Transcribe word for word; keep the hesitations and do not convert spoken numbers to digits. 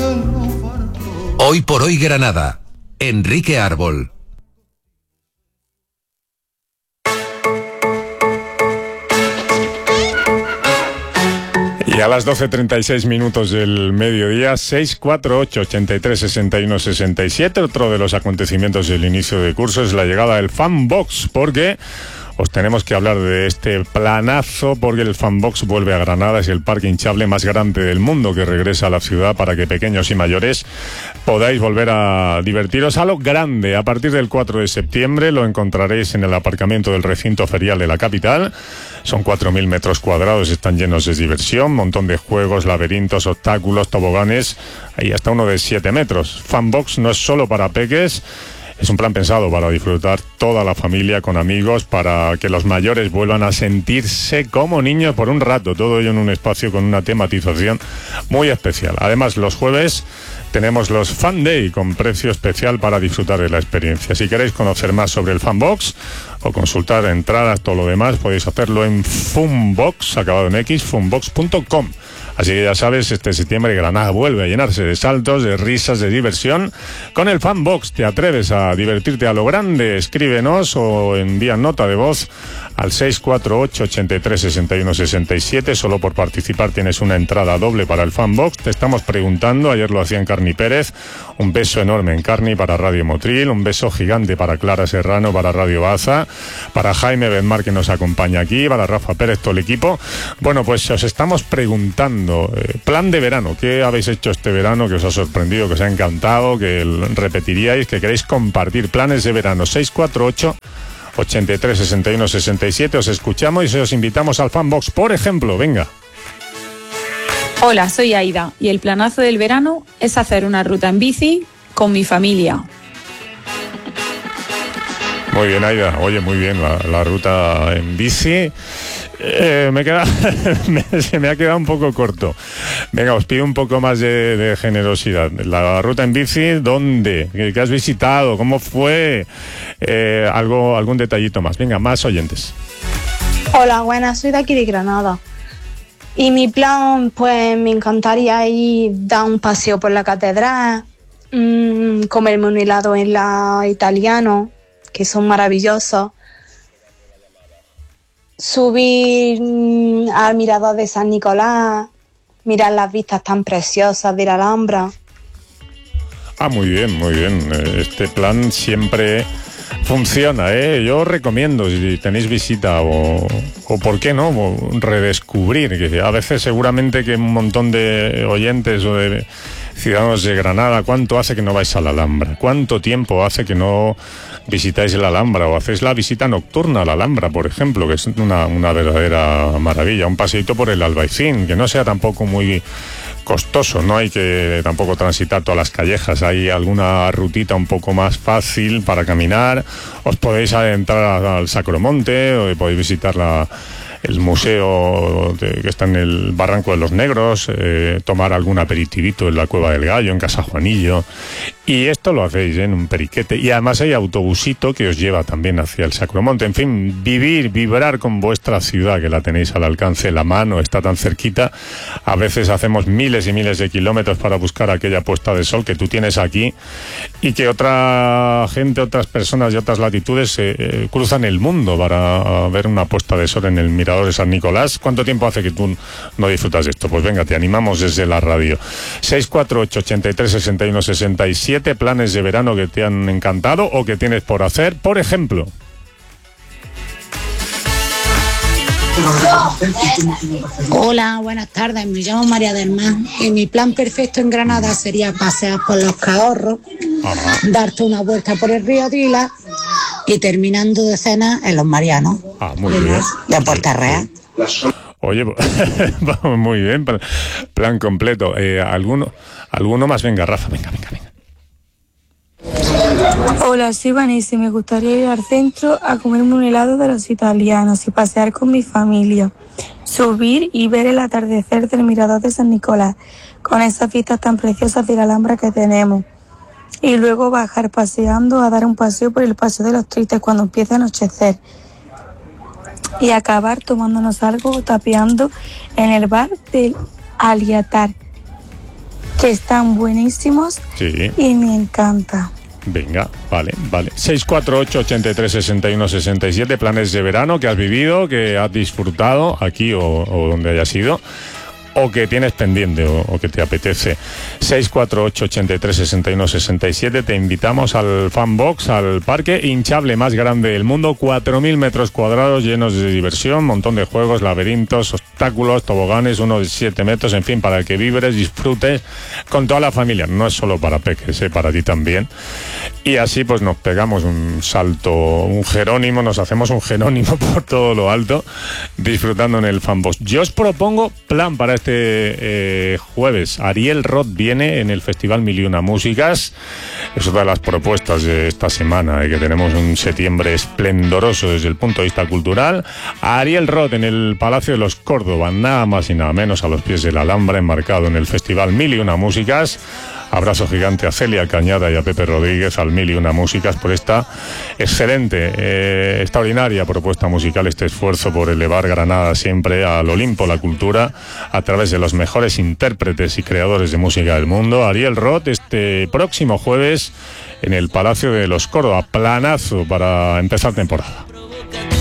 Hoy por hoy Granada. Enrique Árbol. Y a las doce treinta y seis minutos del mediodía, seis cuatro ocho, ochenta y tres, sesenta y uno, sesenta y siete. Otro de los acontecimientos del inicio de curso es la llegada del Fanbox, porque os tenemos que hablar de este planazo, porque el Fanbox vuelve a Granada. Es el parque hinchable más grande del mundo que regresa a la ciudad para que pequeños y mayores podáis volver a divertiros a lo grande. A partir del cuatro de septiembre lo encontraréis en el aparcamiento del recinto ferial de la capital. Son cuatro mil metros cuadrados, están llenos de diversión, montón de juegos, laberintos, obstáculos, toboganes, y hasta uno de siete metros. Fanbox no es solo para peques. Es un plan pensado para disfrutar toda la familia con amigos, para que los mayores vuelvan a sentirse como niños por un rato, todo ello en un espacio con una tematización muy especial. Además, los jueves tenemos los Fan Day con precio especial para disfrutar de la experiencia. Si queréis conocer más sobre el Fanbox o consultar entradas, todo lo demás, podéis hacerlo en Funbox, acabado en X, funbox punto com. Así que ya sabes, este septiembre Granada vuelve a llenarse de saltos, de risas, de diversión. Con el Fanbox te atreves a divertirte a lo grande. Escríbenos o envía nota de voz al seis cuatro ocho, ochenta y tres, sesenta y uno, sesenta y siete. Solo por participar tienes una entrada doble para el Fanbox. Te estamos preguntando, ayer lo hacía Encarni Pérez, un beso enorme Encarni para Radio Motril, un beso gigante para Clara Serrano, para Radio Baza, para Jaime Benmar que nos acompaña aquí, para Rafa Pérez, todo el equipo. Bueno, pues os estamos preguntando, eh, plan de verano, ¿qué habéis hecho este verano que os ha sorprendido, que os ha encantado, que repetiríais, que queréis compartir? Planes de verano, seis cuatro ocho, ochenta y tres, sesenta y uno, sesenta y siete. Os escuchamos y os invitamos al Fanbox, por ejemplo. Venga. Hola, soy Aida y el planazo del verano es hacer una ruta en bici con mi familia. Muy bien, Aida. Oye, muy bien, la, la ruta en bici. Eh, me queda, me, se me ha quedado un poco corto. Venga, os pido un poco más de, de generosidad. La ruta en bici, ¿dónde? ¿Qué, qué has visitado? ¿Cómo fue? Eh, algo, algún detallito más. Venga, más oyentes. Hola, buenas, soy de aquí de Granada. Y mi plan, pues me encantaría ir dar un paseo por la catedral, mmm, comerme un helado en la Italiano, que son maravillosos. Subir mmm, al mirador de San Nicolás, mirar las vistas tan preciosas de la Alhambra. Ah, muy bien, muy bien. Este plan siempre funciona, ¿eh? Yo os recomiendo, si tenéis visita o, o por qué no, o redescubrir, que a veces seguramente que un montón de oyentes o de ciudadanos de Granada, ¿cuánto hace que no vais a la Alhambra? ¿Cuánto tiempo hace que no visitáis la Alhambra o hacéis la visita nocturna a la Alhambra, por ejemplo, que es una, una verdadera maravilla? Un paseíto por el Albaicín, que no sea tampoco muy costoso, no hay que tampoco transitar todas las callejas, hay alguna rutita un poco más fácil para caminar. Os podéis adentrar al Sacromonte, o podéis visitar la el museo de, que está en el Barranco de los Negros, eh, tomar algún aperitivito en la Cueva del Gallo, en Casa Juanillo. Y esto lo hacéis, ¿eh? En un periquete. Y además hay autobusito que os lleva también hacia el Sacromonte. En fin, vivir, vibrar con vuestra ciudad, que la tenéis al alcance de la mano, está tan cerquita. A veces hacemos miles y miles de kilómetros para buscar aquella puesta de sol que tú tienes aquí y que otra gente, otras personas de otras latitudes eh, eh, cruzan el mundo para ver una puesta de sol en el mirador de San Nicolás. ¿Cuánto tiempo hace que tú no disfrutas de esto? Pues venga, te animamos desde la radio. seis cuatro ocho, ochenta y tres, sesenta y uno, sesenta y siete. Planes de verano que te han encantado o que tienes por hacer, por ejemplo. Hola, buenas tardes, me llamo María del Mar y mi plan perfecto en Granada sería pasear por los Cahorros, ajá, darte una vuelta por el río Dila y terminando de cena en los Marianos. Ah, muy bien. De Puerta Real. Oye, muy bien, plan completo. Eh, ¿alguno, ¿Alguno más? Venga, Rafa, venga, venga, venga. Hola, soy Vanessa y me gustaría ir al centro a comerme un helado de los italianos y pasear con mi familia, subir y ver el atardecer del mirador de San Nicolás, con esas vistas tan preciosas de la Alhambra que tenemos, y luego bajar paseando a dar un paseo por el Paseo de los Tristes cuando empiece a anochecer, y acabar tomándonos algo o tapeando en el bar del Aliatar. que están buenísimos Sí. y me encanta. Venga, vale, vale. seis cuatro ocho, ochenta y tres, sesenta y uno, sesenta y siete, planes de verano que has vivido, que has disfrutado aquí o, o donde hayas ido, o que tienes pendiente o, o que te apetece. seis cuatro ocho, ochenta y tres, sesenta y uno, sesenta y siete. Te invitamos al Fanbox, al parque hinchable más grande del mundo, cuatro mil metros cuadrados llenos de diversión, montón de juegos, laberintos, obstáculos, toboganes, uno de siete metros, en fin, para que vibres, disfrutes con toda la familia. No es solo para peques, eh, para ti también. Y así pues nos pegamos un salto, un jerónimo, nos hacemos un jerónimo por todo lo alto, disfrutando en el Fanbox. Yo os propongo plan para este eh, jueves. Ariel Roth viene en el Festival Mil y Una Músicas. Es otra de las propuestas de esta semana, eh, que tenemos un septiembre esplendoroso desde el punto de vista cultural. Ariel Roth en el Palacio de los Córdoba, nada más y nada menos, a los pies de la Alhambra, enmarcado en el Festival Mil y Una Músicas. Abrazo gigante a Celia Cañada y a Pepe Rodríguez, al Mil y Una Músicas, por esta excelente, eh, extraordinaria propuesta musical, este esfuerzo por elevar Granada siempre al Olimpo la cultura a través de los mejores intérpretes y creadores de música del mundo. Ariel Roth este próximo jueves en el Palacio de los Córdoba, planazo para empezar temporada.